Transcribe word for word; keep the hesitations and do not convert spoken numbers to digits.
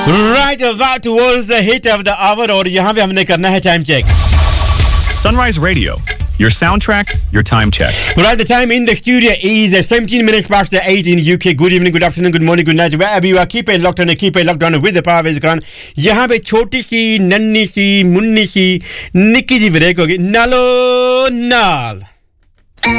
Right about towards the hit of the hour और यहाँ पे हमने करना है time check. Sunrise Radio, your soundtrack, your time check. Right, the time in the studio is seventeen minutes past the eight in U K. Good evening, good afternoon, good morning, good night. Wherever you are, keep it locked on, keep it locked on with the power is gone. यहाँ पे छोटी सी, नन्ही सी, मुन्नी सी, निक्की सी break होगी. नालो नाल.